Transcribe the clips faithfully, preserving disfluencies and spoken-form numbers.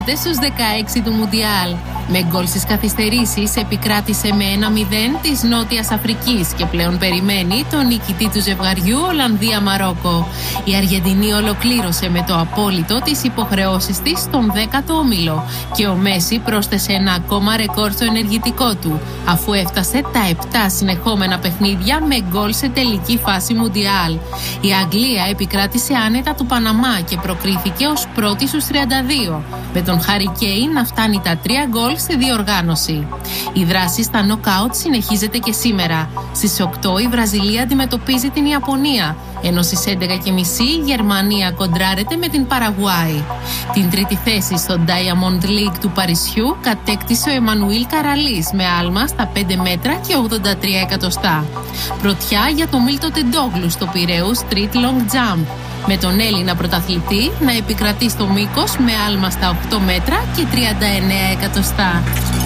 πρωταθλητές στους δεκαέξι του Μουντιάλ. Με γκολ στις καθυστερήσεις επικράτησε με ένα μηδέν της Νότιας Αφρικής και πλέον περιμένει τον νικητή του ζευγαριού Ολλανδία-Μαρόκο. Η Αργεντινή ολοκλήρωσε με το απόλυτο τις υποχρεώσεις της στον δέκατο όμιλο και ο Μέση πρόσθεσε ένα ακόμα ρεκόρ στο ενεργητικό του, αφού έφτασε τα επτά συνεχόμενα παιχνίδια με γκολ σε τελική φάση Μουντιάλ. Η Αγγλία επικράτησε άνετα του Παναμά και προκρίθηκε ως πρώτη στους τριάντα δύο, με τον Χάρι Κέιν να φτάνει τα τρία γκολ στη διοργάνωση. Η δράση στα νοκάουτ συνεχίζεται και σήμερα. Στις οκτώ η Βραζιλία αντιμετωπίζει την Ιαπωνία, ενώ στις έντεκα και μισή η Γερμανία κοντράρεται με την Παραγουάη. Την τρίτη θέση στο Diamond League του Παρισιού κατέκτησε ο Εμμανουήλ Καραλής με άλμα στα πέντε μέτρα και ογδόντα τρία εκατοστά. Πρωτιά για τον Μίλτο Τεντόγλου στο Πειραιούς Street Long Jump, με τον Έλληνα πρωταθλητή να επικρατεί στο μήκος με άλμα στα οκτώ μέτρα και τριάντα εννέα εκατοστά.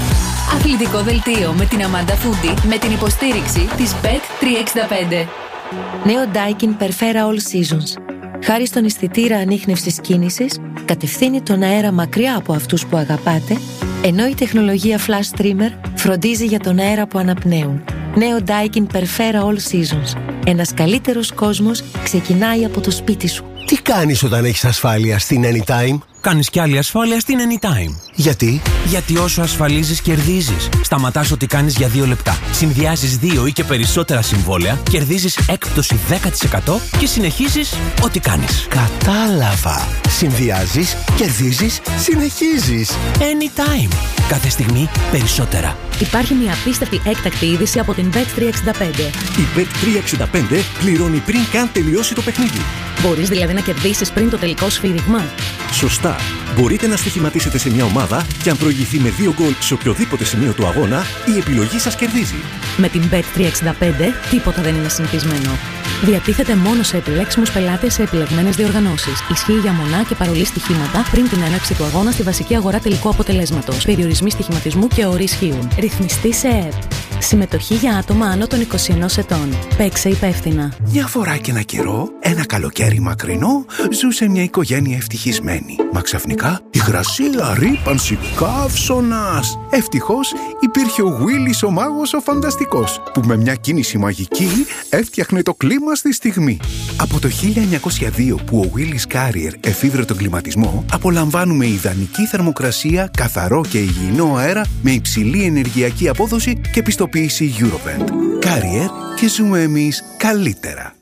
Αθλητικό δελτίο με την Αμάντα Φούντι με την υποστήριξη της μπετ τριακόσια εξήντα πέντε. Νέο Daikin Perfera All Seasons. Χάρη στον αισθητήρα ανίχνευσης κίνησης, κατευθύνει τον αέρα μακριά από αυτούς που αγαπάτε, ενώ η τεχνολογία Flash Streamer φροντίζει για τον αέρα που αναπνέουν. Νέο Daikin Perfera All Seasons. Ένας καλύτερος κόσμος ξεκινάει από το σπίτι σου. Τι κάνεις όταν έχεις ασφάλεια στην Anytime? Κάνεις κι άλλη ασφάλεια στην Anytime. Γιατί? Γιατί όσο ασφαλίζεις κερδίζεις. Σταματάς ό,τι κάνεις για δύο λεπτά. Συνδυάζεις δύο ή και περισσότερα συμβόλαια, κερδίζεις έκπτωση δέκα τοις εκατό και συνεχίζεις ό,τι κάνεις. Κατάλαβα. Συνδυάζεις, κερδίζεις, συνεχίζεις. Anytime. Κάθε στιγμή περισσότερα. Υπάρχει μια απίστευτη έκτακτη είδηση από την μπετ τριακόσια εξήντα πέντε. Η μπετ τριακόσια εξήντα πέντε πληρώνει πριν καν τελειώσει το παιχνίδι. Μπορείς δηλαδή να κερδίσεις πριν το τελικό σφύριγμα. Σωστά. Μπορείτε να στοιχηματίσετε σε μια ομάδα και αν προηγηθεί με δύο γκολ σε οποιοδήποτε σημείο του αγώνα, η επιλογή σας κερδίζει. Με την μπετ τριακόσια εξήντα πέντε τίποτα δεν είναι συνηθισμένο. Διατίθεται μόνο σε επιλέξιμους πελάτες σε επιλεγμένες διοργανώσεις. Ισχύει για μονά και παρολί στοιχήματα πριν την έναρξη του αγώνα στη βασική αγορά τελικού αποτελέσματος. Περιορισμοί στοιχηματισμού και όροι ισχύουν. Ρυθμιστή σε ΕΕΠ. Συμμετοχή για άτομα άνω των είκοσι ενός ετών. Παίξε υπεύθυνα. Μια φορά και ένα καιρό, ένα καλοκαίρι μακρινό, ζούσε μια οικογένεια ευτυχισμένη. Μα ξαφνικά υγρασία, ρύπανση, καύσωνας. Ευτυχώς υπήρχε ο Γουίλις ο μάγος ο φανταστικός, που με μια κίνηση μαγική έφτιαχνε το κλίμα στη στιγμή. Από το χίλια εννιακόσια δύο που ο Willis Carrier εφήβρε τον κλιματισμό, απολαμβάνουμε ιδανική θερμοκρασία, καθαρό και υγιεινό αέρα με υψηλή ενεργειακή απόδοση και πιστοποίηση Eurovent. Carrier, και ζούμε εμείς καλύτερα.